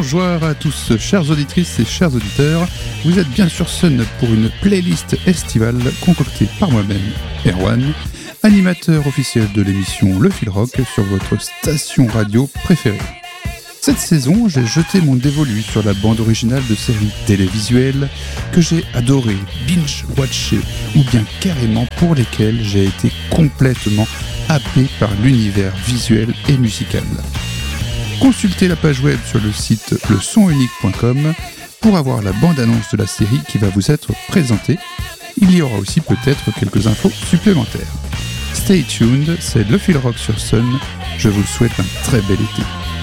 Bonjour à tous, chères auditrices et chers auditeurs. Vous êtes bien sur Sun pour une playlist estivale concoctée par moi-même, Erwan, animateur officiel de l'émission Le Fil Rock sur votre station radio préférée. Cette saison, j'ai jeté mon dévolu sur la bande originale de séries télévisuelles que j'ai adorées, binge-watchées ou bien carrément pour lesquelles j'ai été complètement happé par l'univers visuel et musical. Consultez la page web sur le site lesonunique.com pour avoir la bande-annonce de la série qui va vous être présentée. Il y aura aussi peut-être quelques infos supplémentaires. Stay tuned, c'est Le Fil Rock sur Sun. Je vous souhaite un très bel été.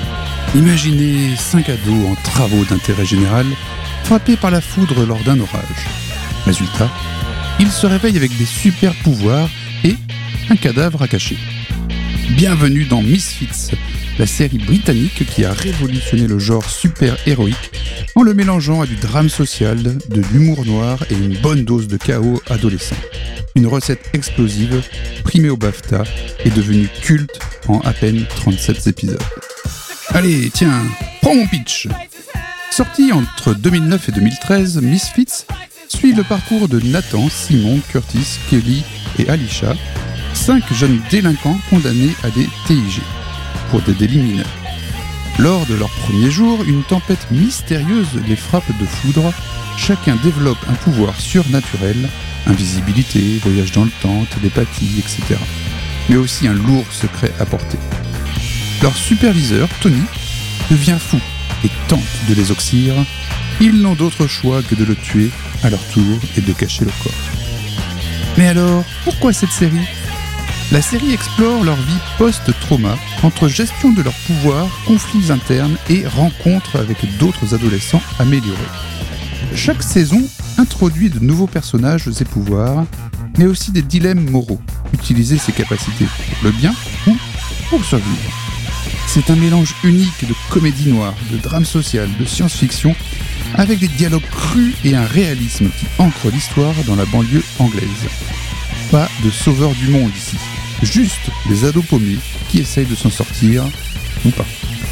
Imaginez 5 ados en travaux d'intérêt général, frappés par la foudre lors d'un orage. Résultat, ils se réveillent avec des super pouvoirs et un cadavre à cacher. Bienvenue dans Misfits, la série britannique qui a révolutionné le genre super-héroïque en le mélangeant à du drame social, de l'humour noir et une bonne dose de chaos adolescent. Une recette explosive, primée au BAFTA, est devenue culte en à peine 37 épisodes. Allez, tiens, prends mon pitch. Sorti entre 2009 et 2013, Misfits suit le parcours de Nathan, Simon, Curtis, Kelly et Alicia, 5 jeunes délinquants condamnés à des TIG, pour des délits mineurs. Lors de leur premier jour, une tempête mystérieuse les frappe de foudre. Chacun développe un pouvoir surnaturel, invisibilité, voyage dans le temps, télépathie, etc. Mais aussi un lourd secret à porter. Leur superviseur, Tony, devient fou et tente de les oxyre. Ils n'ont d'autre choix que de le tuer à leur tour et de cacher le corps. Mais alors, pourquoi cette série ? La série explore leur vie post-trauma, entre gestion de leurs pouvoirs, conflits internes et rencontres avec d'autres adolescents améliorés. Chaque saison introduit de nouveaux personnages et pouvoirs, mais aussi des dilemmes moraux. Utiliser ses capacités pour le bien ou pour survivre. C'est un mélange unique de comédie noire, de drame social, de science-fiction, avec des dialogues crus et un réalisme qui ancre l'histoire dans la banlieue anglaise. Pas de sauveur du monde ici, juste des ados paumés qui essayent de s'en sortir, ou pas.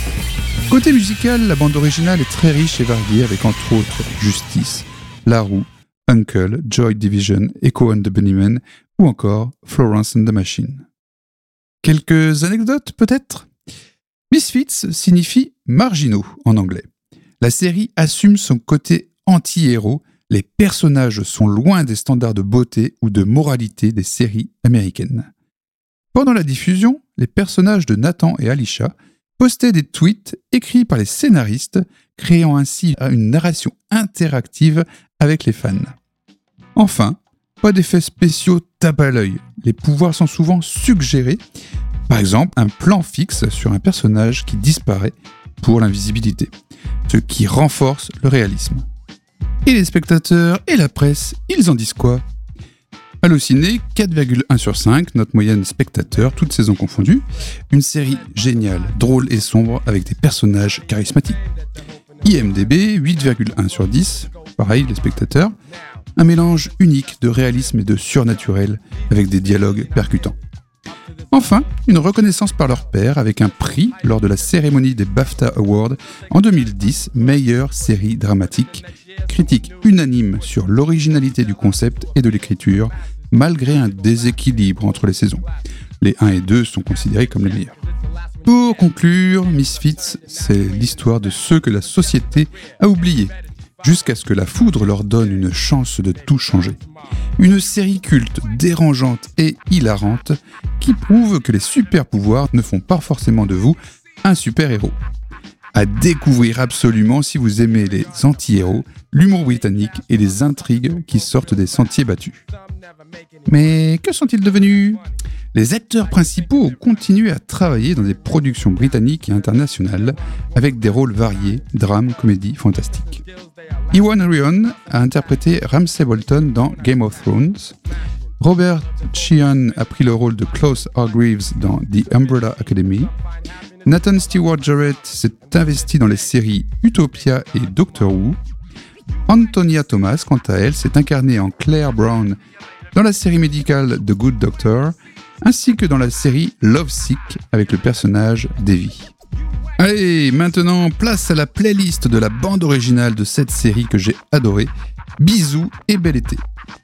Côté musical, la bande originale est très riche et variée avec entre autres Justice, La Roux, Uncle, Joy Division, Echo and the Bunnymen ou encore Florence and the Machine. Quelques anecdotes peut-être ? Misfits signifie marginaux en anglais. La série assume son côté anti-héros. Les personnages sont loin des standards de beauté ou de moralité des séries américaines. Pendant la diffusion, les personnages de Nathan et Alicia postaient des tweets écrits par les scénaristes, créant ainsi une narration interactive avec les fans. Enfin, pas d'effets spéciaux tape à l'œil. Les pouvoirs sont souvent suggérés. Par exemple, un plan fixe sur un personnage qui disparaît pour l'invisibilité, ce qui renforce le réalisme. Et les spectateurs et la presse, ils en disent quoi ? Allociné, 4,1 sur 5, note moyenne spectateur, toutes saisons confondues. Une série géniale, drôle et sombre avec des personnages charismatiques. IMDb, 8,1 sur 10, pareil les spectateurs. Un mélange unique de réalisme et de surnaturel avec des dialogues percutants. Enfin, une reconnaissance par leur pairs avec un prix lors de la cérémonie des BAFTA Awards en 2010, meilleure série dramatique. Critique unanime sur l'originalité du concept et de l'écriture, malgré un déséquilibre entre les saisons. Les 1 et 2 sont considérés comme les meilleurs. Pour conclure, Misfits, c'est l'histoire de ceux que la société a oubliés, jusqu'à ce que la foudre leur donne une chance de tout changer. Une série culte, dérangeante et hilarante, qui prouve que les super-pouvoirs ne font pas forcément de vous un super-héros. À découvrir absolument si vous aimez les anti-héros, l'humour britannique et les intrigues qui sortent des sentiers battus. Mais que sont-ils devenus ? Les acteurs principaux ont continué à travailler dans des productions britanniques et internationales avec des rôles variés, drame, comédie, fantastique. Ewan Ryan a interprété Ramsay Bolton dans Game of Thrones. Robert Sheehan a pris le rôle de Klaus Hargreaves dans The Umbrella Academy. Nathan Stewart Jarrett s'est investi dans les séries Utopia et Doctor Who. Antonia Thomas, quant à elle, s'est incarnée en Claire Brown dans la série médicale The Good Doctor, ainsi que dans la série Love Sick avec le personnage Devi. Allez, maintenant, place à la playlist de la bande originale de cette série que j'ai adorée, Bisous et bel été.